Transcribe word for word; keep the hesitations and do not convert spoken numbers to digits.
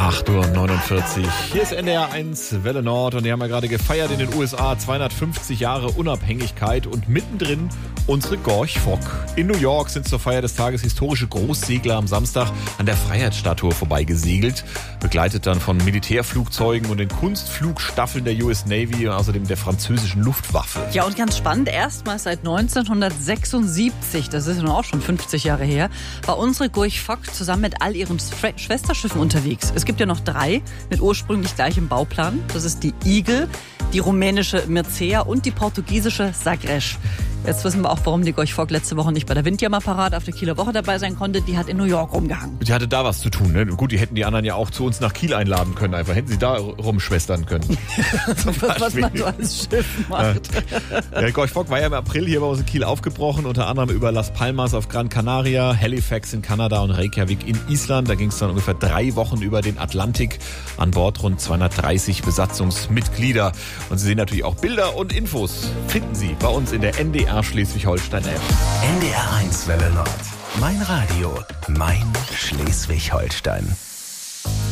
acht Uhr neunundvierzig. Hier ist N D R eins Welle Nord und die haben ja gerade gefeiert in den U S A zweihundertfünfzig Jahre Unabhängigkeit und mittendrin unsere Gorch Fock. In New York sind zur Feier des Tages historische Großsegler am Samstag an der Freiheitsstatue vorbeigesegelt, begleitet dann von Militärflugzeugen und den Kunstflugstaffeln der U S Navy und außerdem der französischen Luftwaffe. Ja, und ganz spannend, erstmals seit neunzehnhundertsechsundsiebzig, das ist ja nun auch schon fünfzig Jahre her, war unsere Gorch Fock zusammen mit all ihren Schwesterschiffen unterwegs. Es gibt ja noch drei mit ursprünglich gleichem Bauplan. Das ist die Eagle, die rumänische Mircea und die portugiesische Sagres. Jetzt wissen wir auch, warum die Gorch Fock letzte Woche nicht bei der Windjammerparade auf der Kieler Woche dabei sein konnte. Die hat in New York rumgehangen. Die hatte da was zu tun, ne? Gut, die hätten die anderen ja auch zu uns nach Kiel einladen können. Einfach hätten sie da rumschwestern können. was, was man so als Schiff macht. Ja, der Gorch Fock war ja im April hier bei uns in Kiel aufgebrochen, unter anderem über Las Palmas auf Gran Canaria, Halifax in Kanada und Reykjavik in Island. Da ging es dann ungefähr drei Wochen über den Atlantik. An Bord rund zweihundertdreißig Besatzungsmitglieder. Und Sie sehen natürlich auch Bilder und Infos. Finden Sie bei uns in der N D R Schleswig-Holstein-App. N D R eins Welle Nord. Mein Radio, mein Schleswig-Holstein.